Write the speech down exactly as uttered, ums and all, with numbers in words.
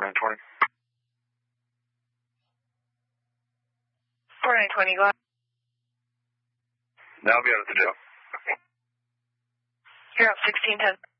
nine twenty. four nine twenty, go ahead. Now I'll be out at the jail. You're up sixteen ten.